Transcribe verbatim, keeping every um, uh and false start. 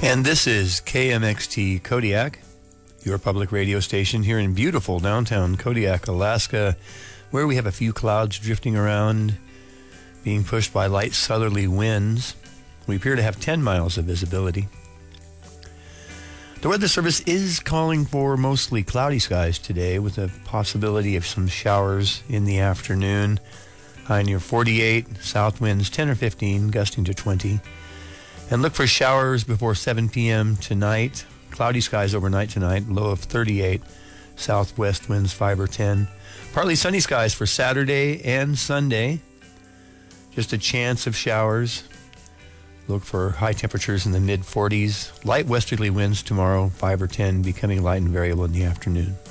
And this is K M X T Kodiak, your public radio station here in beautiful downtown Kodiak, Alaska, where we have a few clouds drifting around, being pushed by light southerly winds. We appear to have ten miles of visibility. The Weather Service is calling for mostly cloudy skies today with a possibility of some showers in the afternoon. High near forty-eight, south winds ten or fifteen, gusting to twenty. And look for showers before seven p.m. tonight. Cloudy skies overnight tonight, low of thirty-eight. Southwest winds five or ten. Partly sunny skies for Saturday and Sunday. Just a chance of showers. Look for high temperatures in the mid forties. Light westerly winds tomorrow, five or ten, becoming light and variable in the afternoon.